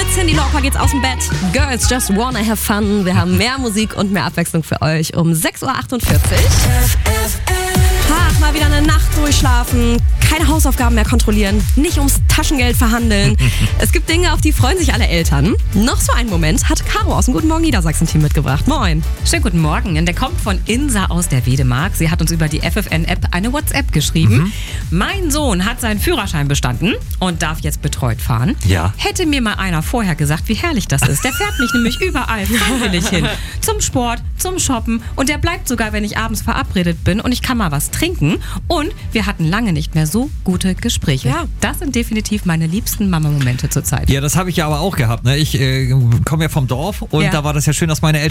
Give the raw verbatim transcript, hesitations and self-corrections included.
Mit Cyndi Lauper geht's aus dem Bett. Girls just wanna have fun. Wir haben mehr Musik und mehr Abwechslung für euch um sechs Uhr achtundvierzig. Ach, mal wieder eine Nacht durchschlafen, keine Hausaufgaben mehr kontrollieren, nicht ums Taschengeld verhandeln. Es gibt Dinge, auf die freuen sich alle Eltern. Noch so einen Moment hat Caro aus dem Guten Morgen Niedersachsen-Team mitgebracht. Moin. Schönen guten Morgen. Und der kommt von Insa aus der Wedemark. Sie hat uns über die F F N-App eine WhatsApp geschrieben. Mhm. Mein Sohn hat seinen Führerschein bestanden und darf jetzt betreut fahren. Ja. Hätte mir mal einer vorher gesagt, wie herrlich das ist. Der fährt mich nämlich überall freiwillig hin. Zum Sport, zum Shoppen und der bleibt sogar, wenn ich abends verabredet bin und ich kann mal was trinken. Und wir hatten lange nicht mehr so gute Gespräche. Ja. Das sind definitiv meine liebsten Mama-Momente zurzeit. Ja, das habe ich ja aber auch gehabt. Ne? Ich äh, komme ja vom Dorf und Ja. da war das ja schön, dass meine Eltern